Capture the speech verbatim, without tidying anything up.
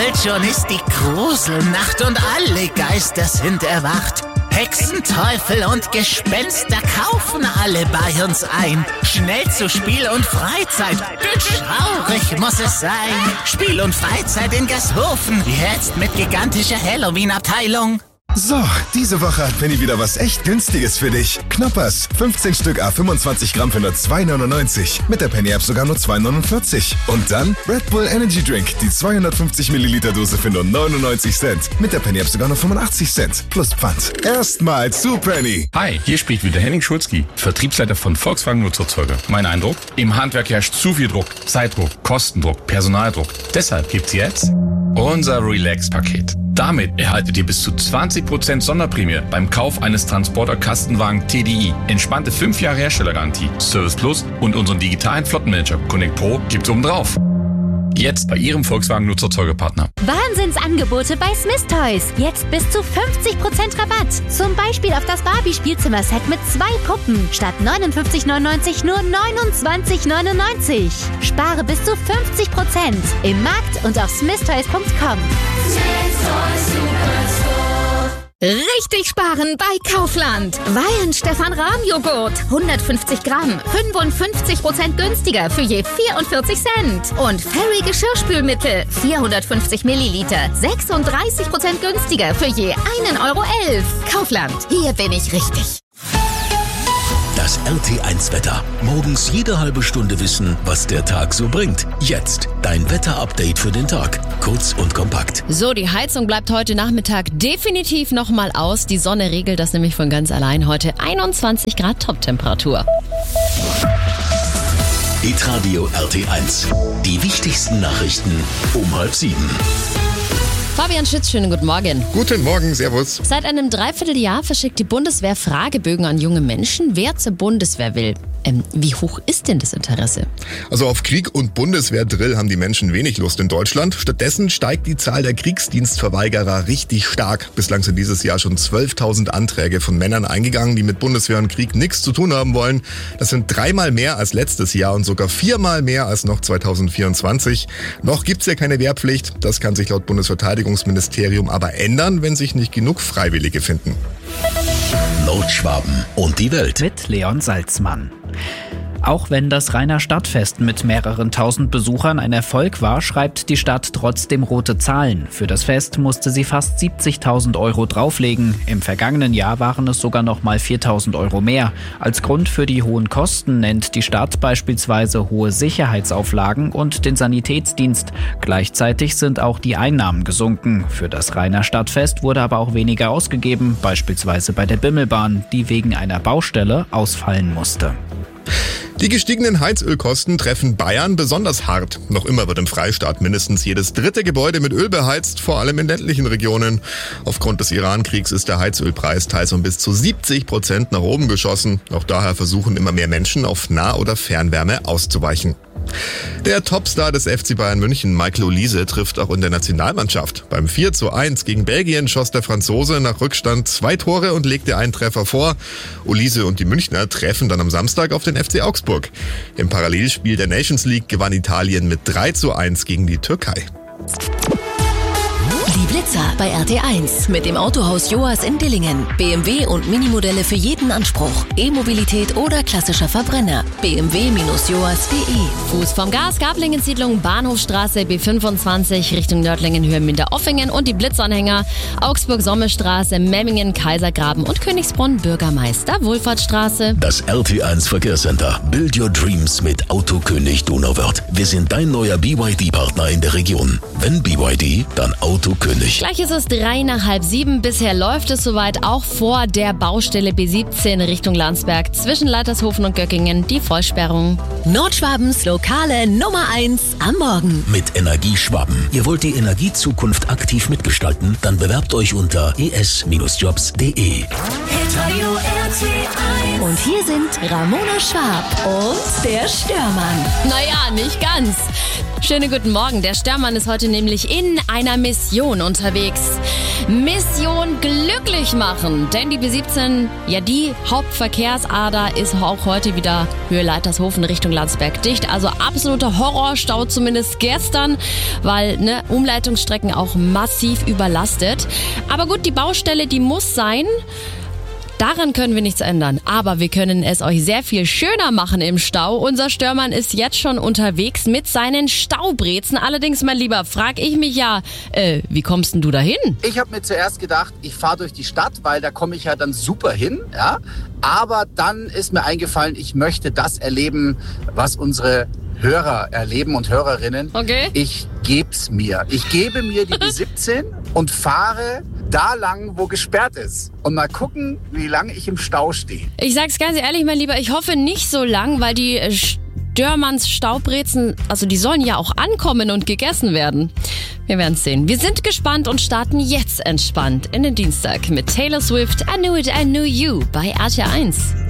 Bald schon ist die Gruselnacht und alle Geister sind erwacht. Hexen, Teufel und Gespenster kaufen alle bei uns ein. Schnell zu Spiel und Freizeit, denn schaurig muss es sein. Spiel und Freizeit in Gashofen, jetzt mit gigantischer Halloween-Abteilung. So, diese Woche hat Penny wieder was echt Günstiges für dich. Knoppers, fünfzehn Stück à fünfundzwanzig Gramm für nur zwei neunundneunzig. Mit der Penny-App sogar nur zwei neunundvierzig. Und dann Red Bull Energy Drink, die zweihundertfünfzig Milliliter Dose für nur neunundneunzig Cent. Mit der Penny-App sogar nur fünfundachtzig Cent. Plus Pfand. Erstmal zu Penny. Hi, hier spricht wieder Henning Schulzki, Vertriebsleiter von Volkswagen Nutzerzeuger. Mein Eindruck? Im Handwerk herrscht zu viel Druck. Zeitdruck, Kostendruck, Personaldruck. Deshalb gibt's jetzt unser Relax-Paket. Damit erhaltet ihr bis zu zwanzig Prozent Sonderprämie beim Kauf eines Transporter-Kastenwagen T D I. Entspannte fünf Jahre Herstellergarantie, Service Plus und unseren digitalen Flottenmanager Connect Pro gibt's obendrauf. Jetzt bei Ihrem Volkswagen Nutzerzeugerpartner. Wahnsinnsangebote bei Smith Toys. Jetzt bis zu fünfzig Prozent Rabatt. Zum Beispiel auf das Barbie-Spielzimmer-Set mit zwei Puppen. Statt neunundfünfzig neunundneunzig nur neunundzwanzig neunundneunzig. Spare bis zu fünfzig Prozent im Markt und auf smith toys punkt com. Richtig sparen bei Kaufland. Wein Stefan Rahm Joghurt. hundertfünfzig Gramm. fünfundfünfzig Prozent günstiger für je vierundvierzig Cent. Und Fairy Geschirrspülmittel. vierhundertfünfzig Milliliter. sechsunddreißig Prozent günstiger für je einen Euro elf. Kaufland. Hier bin ich richtig. Das R T eins Wetter. Morgens jede halbe Stunde wissen, was der Tag so bringt. Jetzt dein Wetterupdate für den Tag. Kurz und kompakt. So, die Heizung bleibt heute Nachmittag definitiv nochmal aus. Die Sonne regelt das nämlich von ganz allein. Heute einundzwanzig Grad Toptemperatur. Hitradio R T eins. Die wichtigsten Nachrichten um halb sieben. Fabian Schütz, schönen guten Morgen. Guten Morgen, servus. Seit einem Dreivierteljahr verschickt die Bundeswehr Fragebögen an junge Menschen, wer zur Bundeswehr will. Ähm, wie hoch ist denn das Interesse? Also auf Krieg und Bundeswehrdrill haben die Menschen wenig Lust in Deutschland. Stattdessen steigt die Zahl der Kriegsdienstverweigerer richtig stark. Bislang sind dieses Jahr schon zwölftausend Anträge von Männern eingegangen, die mit Bundeswehr und Krieg nichts zu tun haben wollen. Das sind dreimal mehr als letztes Jahr und sogar viermal mehr als noch zweitausendvierundzwanzig. Noch gibt's ja keine Wehrpflicht. Das kann sich laut Bundesverteidigungsministerium aber ändern, wenn sich nicht genug Freiwillige finden. Nordschwaben und die Welt. Mit Leon Salzmann. Auch wenn das Rheiner Stadtfest mit mehreren tausend Besuchern ein Erfolg war, schreibt die Stadt trotzdem rote Zahlen. Für das Fest musste sie fast siebzigtausend Euro drauflegen. Im vergangenen Jahr waren es sogar noch mal viertausend Euro mehr. Als Grund für die hohen Kosten nennt die Stadt beispielsweise hohe Sicherheitsauflagen und den Sanitätsdienst. Gleichzeitig sind auch die Einnahmen gesunken. Für das Rheiner Stadtfest wurde aber auch weniger ausgegeben, beispielsweise bei der Bimmelbahn, die wegen einer Baustelle ausfallen musste. Die gestiegenen Heizölkosten treffen Bayern besonders hart. Noch immer wird im Freistaat mindestens jedes dritte Gebäude mit Öl beheizt, vor allem in ländlichen Regionen. Aufgrund des Iran-Kriegs ist der Heizölpreis teils um bis zu siebzig Prozent nach oben geschossen. Auch daher versuchen immer mehr Menschen auf Nah- oder Fernwärme auszuweichen. Der Topstar des F C Bayern München, Michael Olise, trifft auch in der Nationalmannschaft. Beim vier zu eins gegen Belgien schoss der Franzose nach Rückstand zwei Tore und legte einen Treffer vor. Olise und die Münchner treffen dann am Samstag auf den F C Augsburg. Im Parallelspiel der Nations League gewann Italien mit drei zu eins gegen die Türkei. Die Blitzer bei R T eins mit dem Autohaus Joas in Dillingen. B M W und Minimodelle für jeden Anspruch. E-Mobilität oder klassischer Verbrenner. b m w Bindestrich joas punkt de. Fuß vom Gas, Gablingen-Siedlung, Bahnhofstraße, B fünfundzwanzig, Richtung Nördlingen, Höhe Minderoffingen und die Blitzanhänger, Augsburg-Sommerstraße, Memmingen, Kaisergraben und Königsbrunn, Bürgermeister, Wohlfahrtsstraße. Das R T eins Verkehrscenter. Build your dreams mit Autokönig Donauwörth. Wir sind dein neuer B Y D-Partner in der Region. Wenn B Y D, dann Autokönig. Gleich ist es drei nach halb sieben. Bisher läuft es soweit auch vor der Baustelle B siebzehn Richtung Landsberg zwischen Leitershofen und Göckingen die Vollsperrung. Nordschwabens lokale Nummer eins am Morgen. Mit Energie Schwaben. Ihr wollt die Energiezukunft aktiv mitgestalten? Dann bewerbt euch unter e s Bindestrich jobs punkt de. Und hier sind Ramona Schwab und der Störmann. Naja, nicht ganz. Schönen guten Morgen. Der Störmann ist heute nämlich in einer Mission unterwegs. Mission glücklich machen. Denn die B siebzehn, ja die Hauptverkehrsader, ist auch heute wieder Höhe Leitershofen Richtung Landsberg dicht. Also absoluter Horrorstau, zumindest gestern, weil ne, Umleitungsstrecken auch massiv überlastet. Aber gut, die Baustelle, die muss sein. Daran können wir nichts ändern, aber wir können es euch sehr viel schöner machen im Stau. Unser Störmann ist jetzt schon unterwegs mit seinen Staubrezen. Allerdings, mein Lieber, frag ich mich ja, äh, wie kommst denn du dahin? Ich habe mir zuerst gedacht, ich fahre durch die Stadt, weil da komme ich ja dann super hin. Ja? Aber dann ist mir eingefallen, ich möchte das erleben, was unsere Hörer erleben und Hörerinnen. Okay. Ich geb's mir. Ich gebe mir die B siebzehn und fahre da lang, wo gesperrt ist. Und mal gucken, wie lange ich im Stau stehe. Ich sag's ganz ehrlich, mein Lieber, ich hoffe nicht so lang, weil die Störmanns Staubrezen, also die sollen ja auch ankommen und gegessen werden. Wir werden's sehen. Wir sind gespannt und starten jetzt entspannt in den Dienstag mit Taylor Swift, I Knew It, I Knew You bei R T L eins.